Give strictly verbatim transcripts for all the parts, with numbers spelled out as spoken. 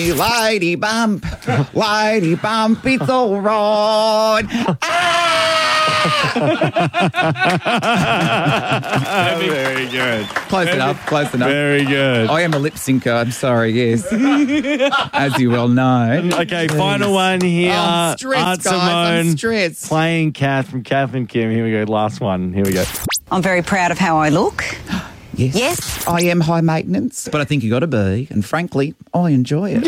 me, lady bump, lady bump, it's all right. Very good. Close enough, close enough. Very good. I am a lip syncer, I'm sorry, yes. As you well know. Okay, final one here. Oh, I'm stressed, Art guys, I'm Simone stressed. playing Kath from Kath and Kim. Here we go. Last one. Here we go. I'm very proud of how I look. Yes. Yes. I am high maintenance, but I think you got to be. And frankly, I enjoy it. And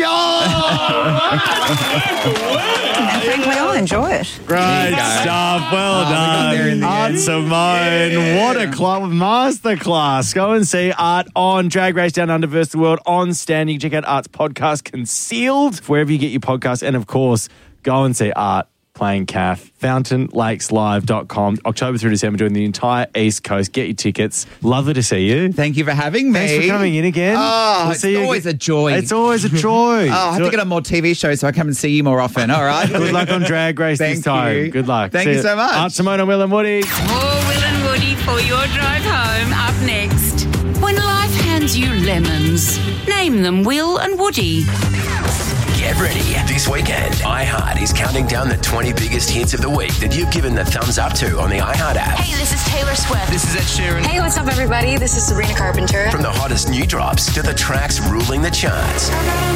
frankly, I enjoy it. Great you go. stuff. Well Oh, we got there in done. the Art end. Simone. Yeah. What a club masterclass. Go and see Art on Drag Race Down Under versus the World on Stan. You can check out Art's podcast, Concealed, wherever you get your podcast. And of course, go and see Art playing Kath. fountain lakes live dot com. October through December, doing the entire East Coast. Get your tickets. Lovely to see you. Thank you for having me. Thanks for coming in again. Oh, We'll it's see you always again. a joy. It's always a joy. Oh, I have to get on more T V shows so I come and see you more often. All right. Good luck on Drag Race Thank this time. you. Good luck. Thank See you so much. Art Simone and Will and Woody. More Will and Woody for your drive home up next. When life hands you lemons, name them Will and Woody. Get ready. This weekend, iHeart is counting down the twenty biggest hits of the week that you've given the thumbs up to on the iHeart app. Hey, this is Taylor Swift. This is Ed Sheeran. Hey, what's up, everybody? This is Sabrina Carpenter. From the hottest new drops to the tracks ruling the charts.